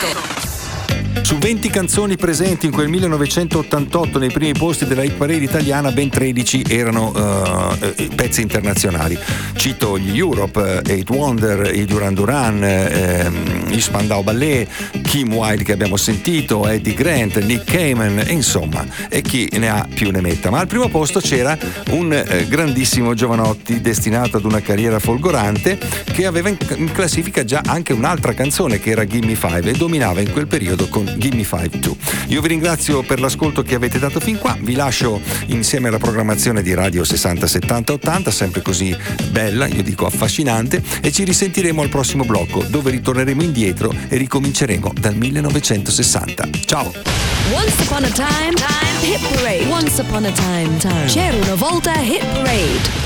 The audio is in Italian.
Su 20 canzoni presenti in quel 1988 nei primi posti della hit parade italiana, ben 13 erano pezzi internazionali. Cito gli Europe, Eight Wonder, i Duran Duran, gli Spandau Ballet, Kim Wilde che abbiamo sentito, Eddie Grant, Nick Cayman, e insomma, e chi ne ha più ne metta. Ma al primo posto c'era un grandissimo Jovanotti destinato ad una carriera folgorante, che aveva in classifica già anche un'altra canzone che era Gimme Five, e dominava in quel periodo con Gimme Five Too. Io vi ringrazio per l'ascolto che avete dato fin qua, vi lascio insieme alla programmazione di Radio 60 70 80, sempre così bella, io dico affascinante, e ci risentiremo al prossimo blocco, dove ritorneremo indietro e ricominceremo dal 1960. Ciao! Once upon a time, hit parade. Once upon a time. C'era una volta hit parade.